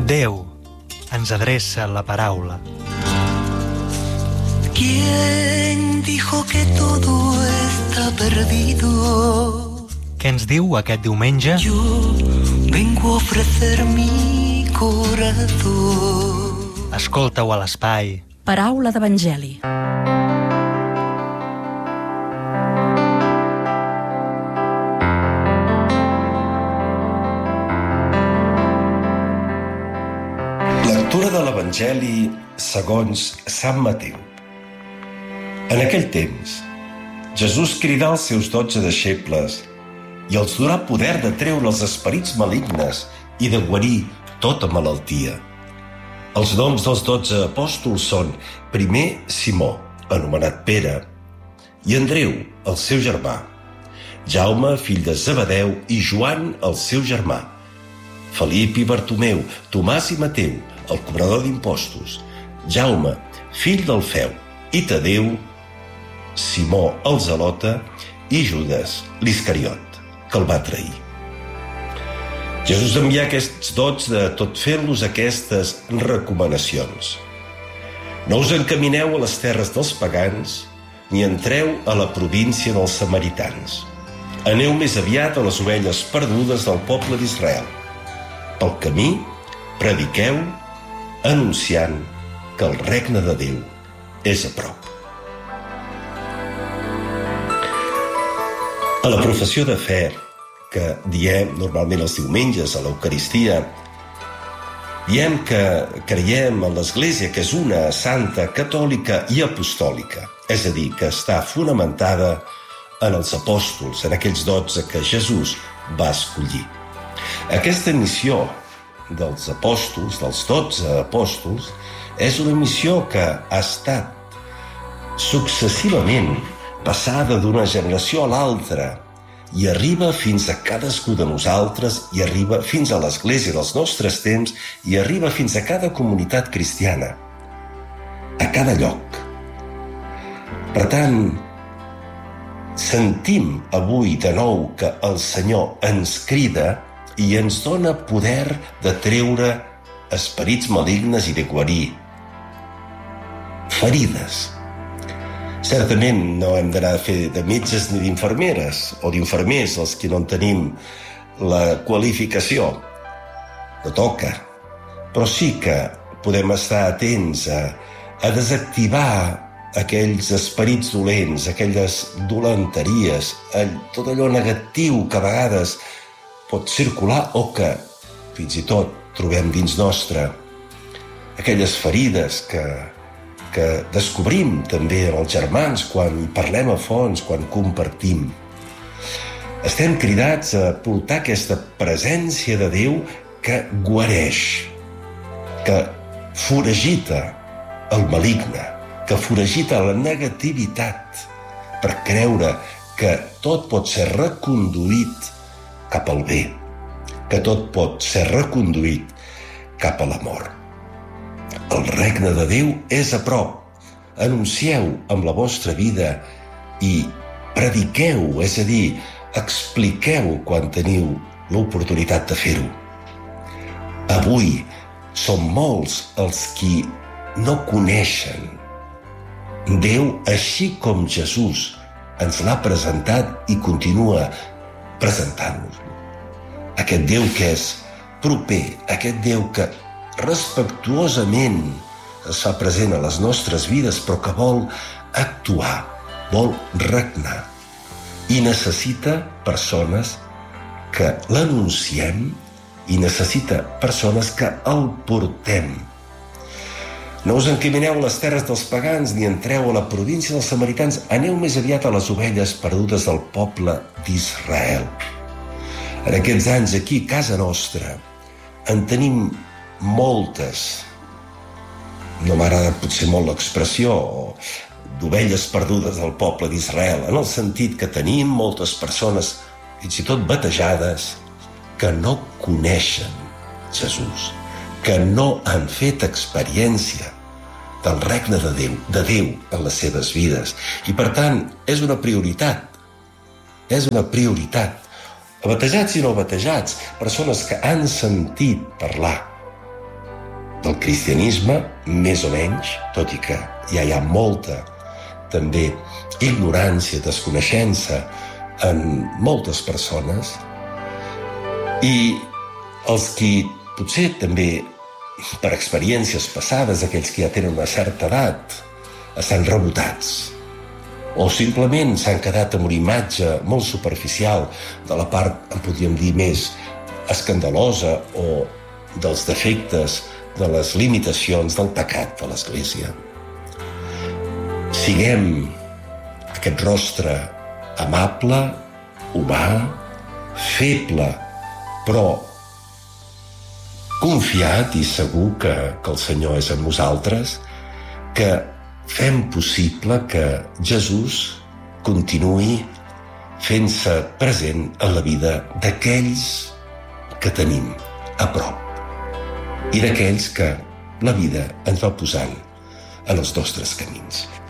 Déu ens adreça la paraula. ¿Quién dijo que todo está perdido? Què ens diu aquest diumenge? Yo vengo a ofrecer mi corazón. Escolta-ho a l'espai. Paraula d'Evangeli. Lectura de l'Evangeli segons Sant Mateu. En aquell temps, Jesús cridà els seus 12 deixebles i els donà poder de treure els esperits malignes i de guarir tota malaltia. Els noms dels 12 apòstols són: primer, Simó, anomenat Pere, i Andreu, el seu germà, Jaume, fill de Zebedeu, i Joan, el seu germà, Felip i Bartomeu, Tomàs i Mateu, el cobrador d'impostos, Jaume, fill d'Alfeu, i Tadeu, Simó el zelota, i Judes l'Iscariot, que el va trair. Jesús envià aquests 12 tot fent-los aquestes recomanacions. No us encamineu a les terres dels pagans, ni entreu a la província dels samaritans. Aneu més aviat a les ovelles perdudes del poble d'Israel. Pel camí, prediqueu, anunciant que el regne de Déu és a prop. A la professió de fe, que diem normalment els diumenges a l'Eucaristia, diem que creiem en l'Església, que és una santa, catòlica i apostòlica, és a dir, que està fonamentada en els apòstols, en aquells 12 que Jesús va escollir. Aquesta missió dels apòstols, dels 12 apòstols, és una missió que ha estat successivament passada d'una generació a l'altra i arriba fins a cadascú de nosaltres, i arriba fins a l'Església dels nostres temps, i arriba fins a cada comunitat cristiana, a cada lloc. Per tant, sentim avui de nou que el Senyor ens crida i ens dona poder de treure esperits malignes i de guarir ferides. Certament no hem d'anar a fer de metges ni d'infermeres o d'infermers, els que no en tenim la qualificació. No toca. Però sí que podem estar atents a desactivar aquells esperits dolents, aquelles dolenteries, tot allò negatiu que a vegades pot circular o que fins i tot trobem dins nostre. Aquelles ferides que descobrim també en els germans quan parlem a fons, quan compartim. Estem cridats a portar aquesta presència de Déu que guareix, que foragita el maligne, que foragita la negativitat, per creure que tot pot ser reconduït cap al bé, que tot pot ser reconduït cap a l'amor. El regne de Déu és a prop. Anuncieu amb la vostra vida i prediqueu, és a dir, expliqueu quan teniu l'oportunitat de fer-ho. Avui som molts els qui no coneixen Déu així com Jesús ens l'ha presentat i continua presentant-nos-lo. Aquest Déu que és proper, aquest Déu que respectuosament es fa present a les nostres vides, però que vol actuar, vol regnar, i necessita persones que l'anunciem i necessita persones que el portem. No us encamineu a les terres dels pagans ni entreu a la província dels samaritans, aneu més aviat a les ovelles perdudes del poble d'Israel. En aquests anys aquí, a casa nostra, en tenim moltes. No m'agrada potser molt l'expressió d'ovelles perdudes del poble d'Israel, en el sentit que tenim moltes persones, fins i tot batejades, que no coneixen Jesús, que no han fet experiència del regne de Déu en les seves vides. I per tant, és una prioritat. És una prioritat. Batejats i no batejats, persones que han sentit parlar del cristianisme, més o menys, tot i que ja hi ha molta, també, ignorància, desconeixença en moltes persones, i els qui potser també, per experiències passades, aquells que ja tenen una certa edat, estan rebotats, o simplement s'han quedat amb una imatge molt superficial de la part, en podríem dir, més escandalosa o dels defectes, de les limitacions del pecat de l'Església. Siguem aquest rostre amable, humà, feble, però confiat i segur que el Senyor és amb nosaltres, que fem possible que Jesús continuï fent-se present en la vida d'aquells que tenim a prop i d'aquells que la vida ens va posant en els nostres camins.